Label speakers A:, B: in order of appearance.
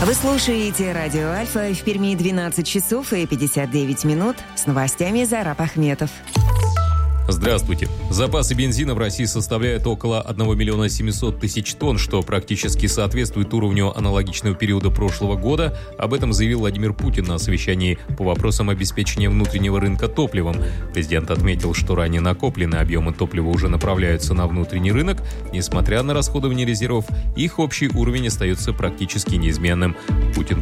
A: Вы слушаете радио Альфа. В Перми 12 часов и 59 минут. С новостями Зараб Ахметов.
B: Здравствуйте. Запасы бензина в России составляют около 1 миллиона 700 тысяч тонн, что практически соответствует уровню аналогичного периода прошлого года. Об этом заявил Владимир Путин на совещании по вопросам обеспечения внутреннего рынка топливом. Президент отметил, что ранее накопленные объемы топлива уже направляются на внутренний рынок. Несмотря на расходование резервов, их общий уровень остается практически неизменным. Путин